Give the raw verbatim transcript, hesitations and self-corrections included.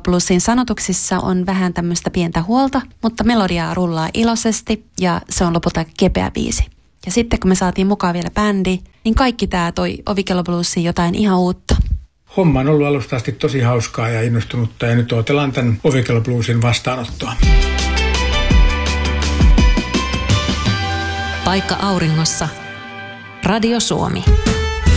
Bluesin sanotuksissa on vähän tämmöistä pientä huolta, mutta melodiaa rullaa iloisesti ja se on lopulta kepeä biisi. Ja sitten kun me saatiin mukaan vielä bändi, niin kaikki tää toi Ovikello Bluesiin jotain ihan uutta. Homma on ollut alusta asti tosi hauskaa ja innostunutta ja nyt odotellaan tämän Ovikello Bluesin vastaanottoa. Paikka auringossa. Radio Suomi.